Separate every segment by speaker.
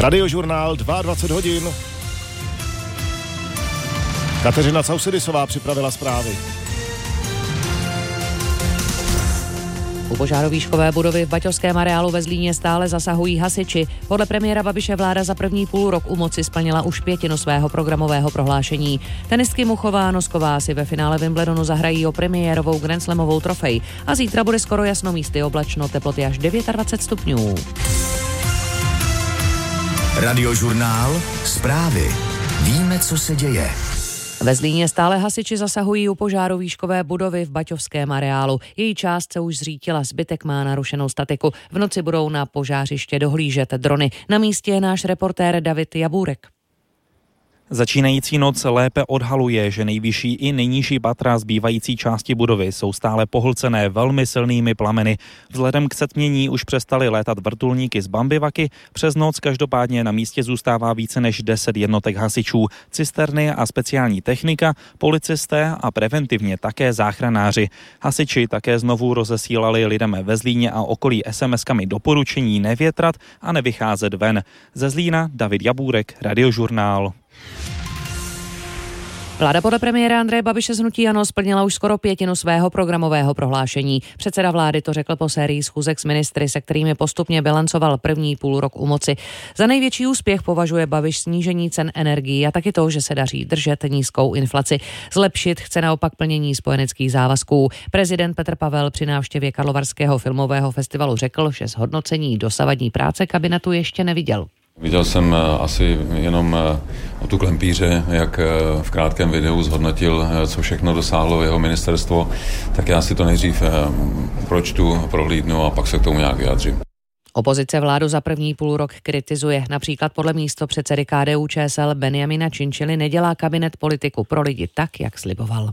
Speaker 1: Radiožurnál 22 hodin. Kateřina Causidisová připravila zprávy.
Speaker 2: U požárovýškové budovy v Baťovském areálu ve Zlíně stále zasahují hasiči. Podle premiéra Babiše vláda za první půlrok u moci splnila už 1/5 svého programového prohlášení. Tenistky Muchová a Nosková si ve finále Wimbledonu zahrají o premiérovou grandslamovou trofej a zítra bude skoro jasno, místy oblačno, teploty až 29 stupňů.
Speaker 3: Radiožurnál, zprávy. Víme, co se děje.
Speaker 2: Ve Zlíně stále hasiči zasahují u požáru výškové budovy v Baťovském areálu. Její část se už zřítila, zbytek má narušenou statiku. V noci budou na požářiště dohlížet drony. Na místě je náš reportér David Jabůrek.
Speaker 4: Začínající noc lépe odhaluje, že nejvyšší i nejnižší patra zbývající části budovy jsou stále pohlcené velmi silnými plameny. Vzhledem k setmění už přestaly létat vrtulníky z Bambivaky. Přes noc každopádně na místě zůstává více než 10 jednotek hasičů, cisterny a speciální technika, policisté a preventivně také záchranáři. Hasiči také znovu rozesílali lidem ve Zlíně a okolí SMS-kami doporučení nevětrat a nevycházet ven. Ze Zlína David Jabůrek, Radiožurnál.
Speaker 2: Vláda podle premiéra Andreje Babiše z hnutí ANO splnila už skoro 1/5 svého programového prohlášení. Předseda vlády to řekl po sérii schůzek s ministry, se kterými postupně bilancoval první půlrok u moci. Za největší úspěch považuje Babiš snížení cen energií a taky to, že se daří držet nízkou inflaci. Zlepšit chce naopak plnění spojeneckých závazků. Prezident Petr Pavel při návštěvě Karlovarského filmového festivalu řekl, že zhodnocení dosavadní práce kabinetu ještě neviděl.
Speaker 5: Viděl jsem asi jenom o tu klempíře, jak v krátkém videu zhodnotil, co všechno dosáhlo jeho ministerstvo, tak já si to nejdřív pročtu, prohlídnu a pak se k tomu nějak vyjádřím.
Speaker 2: Opozice vládu za první půlrok kritizuje. Například podle místopředsedy KDU-ČSL Benjamina Činčily nedělá kabinet politiku pro lidi tak, jak sliboval.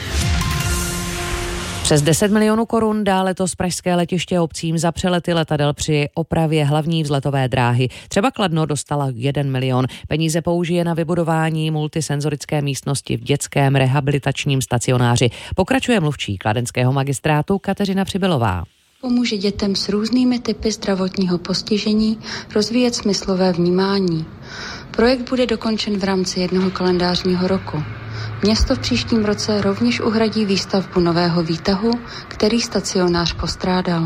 Speaker 2: Přes 10 milionů korun dá letos pražské letiště obcím za přelety letadel při opravě hlavní vzletové dráhy. Třeba Kladno dostala 1 milion. Peníze použije na vybudování multisenzorické místnosti v dětském rehabilitačním stacionáři. Pokračuje mluvčí kladenského magistrátu Kateřina Přibylová.
Speaker 6: Pomůže dětem s různými typy zdravotního postižení rozvíjet smyslové vnímání. Projekt bude dokončen v rámci 1 kalendářního roku. Město v příštím roce rovněž uhradí výstavbu nového výtahu, který stacionář postrádal.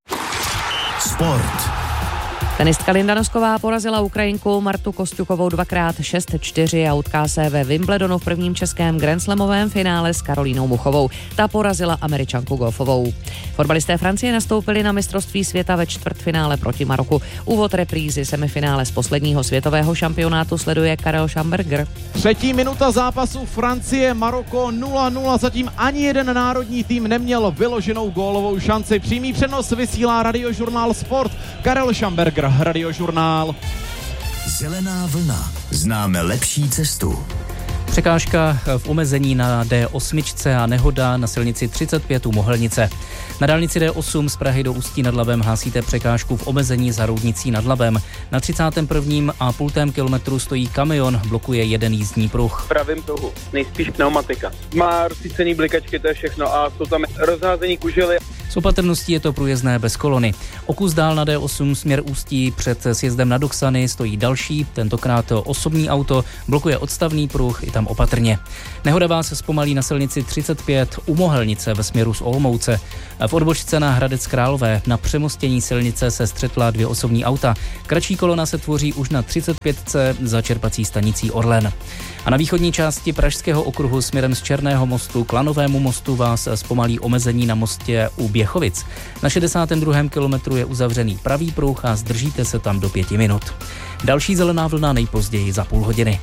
Speaker 3: Sport.
Speaker 2: Tenistka Linda Nosková porazila Ukrajinku Martu Kosťukovou 2x6-4 a utká se ve Wimbledonu v prvním českém grandslamovém finále s Karolínou Muchovou. Ta porazila Američanku golfovou. Fotbalisté Francie nastoupili na mistrovství světa ve čtvrtfinále proti Maroku. Úvod reprízy semifinále z posledního světového šampionátu sleduje Karel Schamberger.
Speaker 7: 3. minuta zápasu Francie-Maroko 0-0. Zatím ani jeden národní tým neměl vyloženou gólovou šanci. Přímý přenos vysílá Radiožurnál Sport. Karel Schamberger, Radiožurnál.
Speaker 3: Zelená vlna. Známe lepší cestu.
Speaker 8: Překážka v omezení na D8 a nehoda na silnici 35 u Mohelnice. Na dálnici D8 z Prahy do Ústí nad Labem hásíte překážku v omezení za Roudnicí nad Labem. Na 31,5 kilometru stojí kamion, blokuje jeden jízdní pruh.
Speaker 9: V pravém pruhu, nejspíš pneumatika. Má rozsvícený blikačky, to je všechno a jsou tam rozházení kužely.
Speaker 8: S opatrností je to průjezdné bez kolony. O kus dál na D8 směr Ústí před sjezdem na Doksany stojí další, tentokrát osobní auto, blokuje odstavný pruh, i tam opatrně. Nehoda vás zpomalí na silnici 35 u Mohelnice ve směru z Olomouce. V odbočce na Hradec Králové na přemostění silnice se střetla 2 osobní auta. Kratší kolona se tvoří už na 35 za čerpací stanicí Orlen. A na východní části Pražského okruhu směrem z Černého mostu k Lanovému mostu vás zpomalí omezení na mostě u Běchovic. Na 62. kilometru je uzavřený pravý pruh a zdržíte se tam do 5 minut. Další zelená vlna nejpozději za půl hodiny.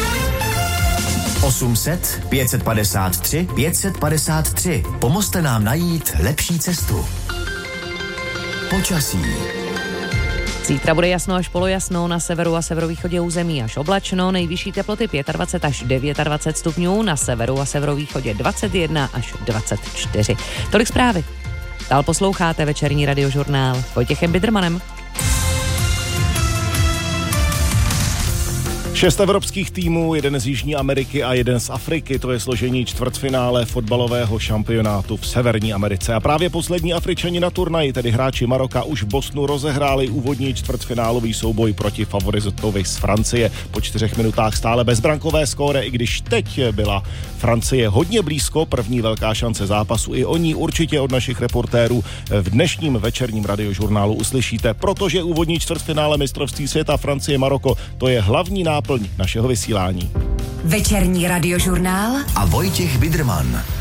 Speaker 3: 800 553 553. Pomozte nám najít lepší cestu. Počasí.
Speaker 2: Zítra bude jasno až polojasno, na severu a severovýchodě území až oblačno, nejvyšší teploty 25 až 29 stupňů, na severu a severovýchodě 21 až 24. Tolik zprávy. Dál posloucháte večerní Radiožurnál s Vojtěchem Bidermanem.
Speaker 1: 6 evropských týmů, jeden z Jižní Ameriky a jeden z Afriky, to je složení čtvrtfinále fotbalového šampionátu v Severní Americe. A právě poslední Afričani na turnaji, tedy hráči Maroka, už v Bostonu rozehráli úvodní čtvrtfinálový souboj proti favoritovi z Francie. Po 4 minutách stále bezbrankové skóre, i když teď byla Francie hodně blízko, první velká šance zápasu. I o ní určitě od našich reportérů v dnešním večerním radiožurnálu uslyšíte, protože úvodní čtvrtfinále mistrovství světa Francie-Maroko, to je hlavní náplň našeho vysílání.
Speaker 10: Večerní radiožurnál
Speaker 3: a Vojtěch Biderman.